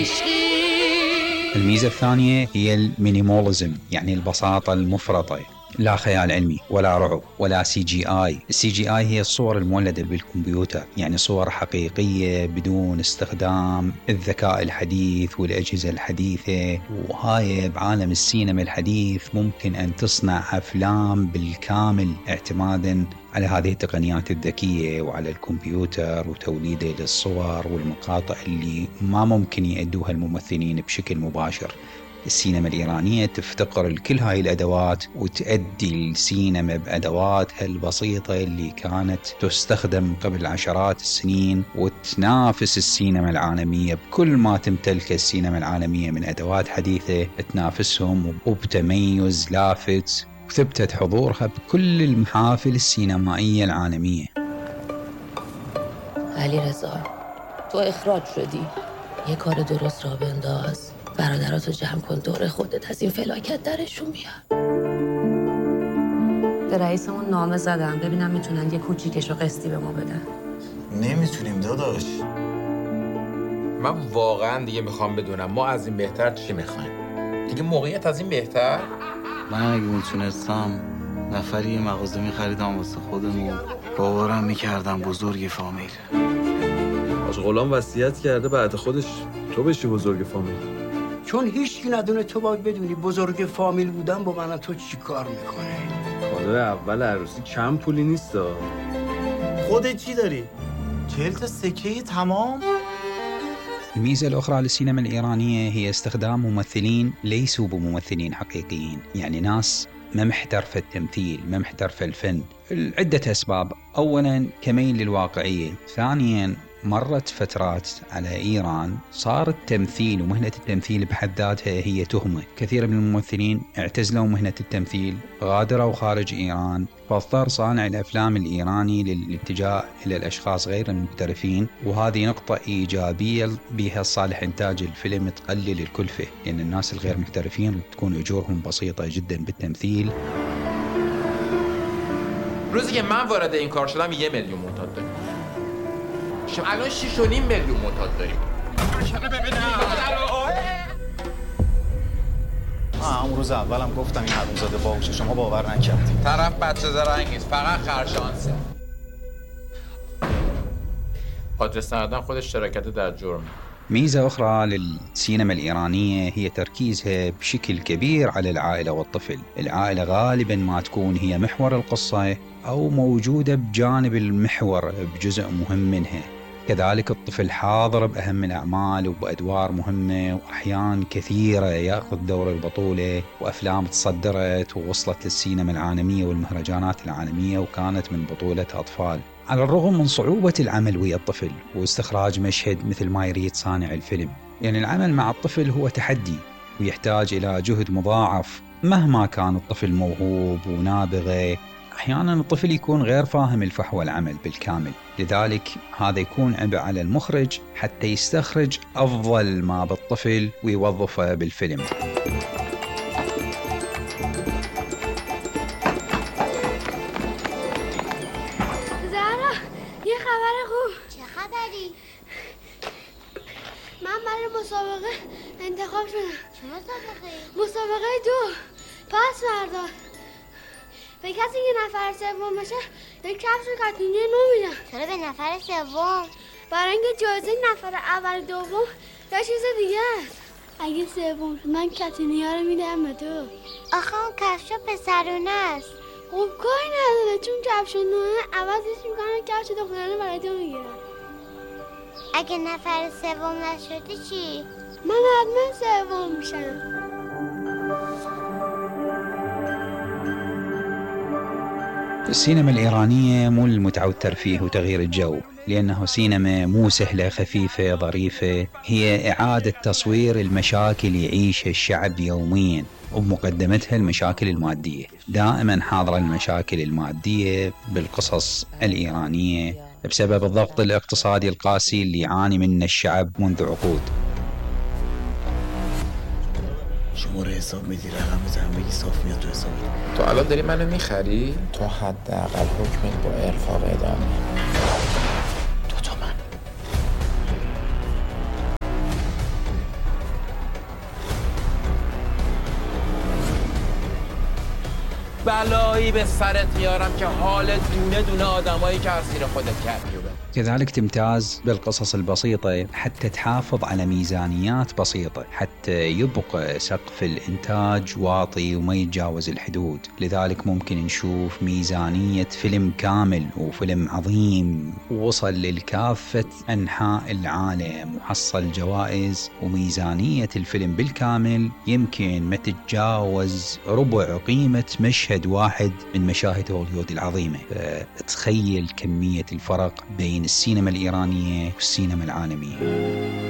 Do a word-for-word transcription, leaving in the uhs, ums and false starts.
الميزة الثانية هي المينيماليزم، يعني البساطة المفرطة. لا خيال علمي ولا رعب ولا سي جي آي. السي جي آي هي الصور المولدة بالكمبيوتر، يعني صور حقيقية بدون استخدام الذكاء الحديث والأجهزة الحديثة. وهاي بعالم السينما الحديث ممكن أن تصنع أفلام بالكامل اعتمادا على هذه التقنيات الذكية وعلى الكمبيوتر وتوليده للصور والمقاطع اللي ما ممكن يأدوها الممثلين بشكل مباشر. السينما الإيرانية تفتقر لكل هاي الأدوات وتأدي السينما بأدواتها البسيطة اللي كانت تستخدم قبل عشرات السنين، وتنافس السينما العالمية بكل ما تمتلك السينما العالمية من أدوات حديثة، تنافسهم وبتميز لافت، وثبتت حضورها بكل المحافل السينمائية العالمية. علی رضا، تو اخراج شدی. یه کار درست را بنداز. برادراتو جمع کن دور خودت، از این فلاکت درشون بیار. به رئیسمون نامه زدم ببینم میتونن یه کوچیکشو قسطی به ما بدن. نمیتونیم داداش. من واقعا دیگه میخوام بدونم ما از این بهتر چی میخوایم. دیگه موقعیت از این بهتر. من اگه میتونستم نفری یه مغازه میخریدم واسه خودمون، باورم میکردم بزرگ فامیل. آج غلام وصیت کرده بعد خودش تو بشی بزرگ فامیل. چون هیچ کی ندونه تو باید بدونی بزرگ فامیل بودن با من تو چی کار میکنه. کادر اول عروسی کم پولی نیست. خودت چی داری؟ چهل تا سکه تمام؟ الميزة الأخرى للسينما الإيرانية هي استخدام ممثلين ليسوا بممثلين حقيقيين، يعني ناس ما محترفة التمثيل، ما محترفة الفن، لعدة أسباب. أولاً كميل للواقعية، ثانياً مرت فترات على إيران صار التمثيل ومهنة التمثيل بحد ذاتها هي تهمة. كثير من الممثلين اعتزلوا مهنة التمثيل، غادروا خارج إيران، فاضطر صانع الأفلام الإيراني للاتجاه إلى الأشخاص غير المحترفين، وهذه نقطة إيجابية بها صالح إنتاج الفيلم، تقلل الكلفة لأن يعني الناس الغير محترفين تكون أجورهم بسيطة جدا بالتمثيل. روزی که من وارد این کار شدم یه میلیون معتاد داریم. شما الان شش و نیم میلیون معتاد داریم. آه اون روز اولم گفتم این حرومزاده باهوشه، شما باور نکردید. طرف بچه زرنگ نیست، فقط خرشانسه. آدرس ندادن خودش شراکت در جرم. ميزة أخرى للسينما الإيرانية هي تركيزها بشكل كبير على العائلة والطفل. العائلة غالباً ما تكون هي محور القصة أو موجودة بجانب المحور بجزء مهم منها. كذلك الطفل حاضر بأهم الأعمال وبأدوار مهمة، وأحيان كثيرة يأخذ دور البطولة، وأفلام تصدرت ووصلت للسينما العالمية والمهرجانات العالمية وكانت من بطولة أطفال. على الرغم من صعوبة العمل ويا الطفل واستخراج مشهد مثل ما يريد صانع الفيلم، يعني العمل مع الطفل هو تحدي ويحتاج إلى جهد مضاعف مهما كان الطفل موهوب ونابغة. أحيانا الطفل يكون غير فاهم الفحوى العمل بالكامل، لذلك هذا يكون عبء على المخرج حتى يستخرج أفضل ما بالطفل ويوظفه بالفيلم. زهرا یه خبر خوب. چه خبری؟ من برای مسابقه انتخاب شدم. چه مسابقه؟ مسابقه دو پس فردا به کسی که نفر سوم بشه یک کفش کاتونی نو میدم. چرا به نفر سوم؟ برای اینکه جایزه نفر اول دوم یه چیز دیگه است. اگه سوم شد من کاتونی ها رو میدم به تو. آخه اون کفش پسرونه است. خب کاری نداره، چون کفش نوعه عوضش میکنن کفش دخترانه برای تو میگیرن. اگه نفر سوم نشدی چی؟ من حتما سوم میشم. السينما الإيرانية مو للمتعة والترفيه وتغيير الجو، لأنه سينما مو سهلة، خفيفة ظريفة، هي إعادة تصوير المشاكل يعيشها الشعب يوميا، وبمقدمتها المشاكل المادية. دائما حاضرة المشاكل المادية بالقصص الإيرانية بسبب الضغط الاقتصادي القاسي اللي يعاني منه الشعب منذ عقود. شماره حساب میدی، رقم میزنم بگی صاف میاد تو حساب. تو الان داری منو میخری؟ تو حداقل حکمت با ارفاق ادامه. دو تا من. بلایی به سرت میارم که حال دونه دونه آدمایی که اسیر خودت کردی و كذلك تمتاز بالقصص البسيطة حتى تحافظ على ميزانيات بسيطة، حتى يبقى سقف الإنتاج واطي وما يتجاوز الحدود. لذلك ممكن نشوف ميزانية فيلم كامل وفيلم عظيم وصل للكافة أنحاء العالم وحصل جوائز، وميزانية الفيلم بالكامل يمكن ما تتجاوز ربع قيمة مشهد واحد من مشاهد هوليوود العظيمة. فتخيل كمية الفرق بين السينما الإيرانية والسينما العالمية.